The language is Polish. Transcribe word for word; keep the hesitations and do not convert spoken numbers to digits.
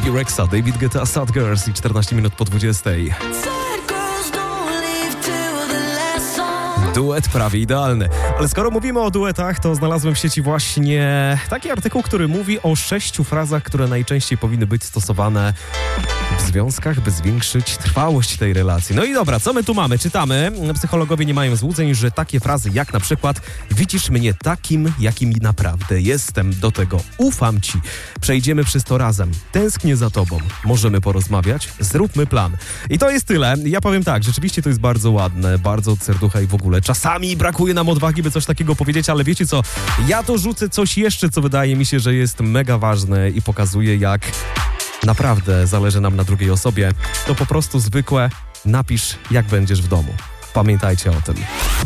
Bibi Rexha, David Guetta, Sad Girls i czternaście minut po dwudziestej. Duet prawie idealny. Ale skoro mówimy o duetach, to znalazłem w sieci właśnie taki artykuł, który mówi o sześciu frazach, które najczęściej powinny być stosowane w związkach, by zwiększyć trwałość tej relacji. No i dobra, co my tu mamy? Czytamy. Psychologowie nie mają złudzeń, że takie frazy jak na przykład widzisz mnie takim, jakim naprawdę jestem. Do tego ufam ci. Przejdziemy przez to razem. Tęsknię za tobą. Możemy porozmawiać? Zróbmy plan. I to jest tyle. Ja powiem tak, rzeczywiście to jest bardzo ładne, bardzo od serducha i w ogóle. Czasami brakuje nam odwagi, by coś takiego powiedzieć, ale wiecie co? Ja to rzucę coś jeszcze, co wydaje mi się, że jest mega ważne i pokazuje, jak naprawdę zależy nam na drugiej osobie. To po prostu zwykłe napisz, jak będziesz w domu. Pamiętajcie o tym.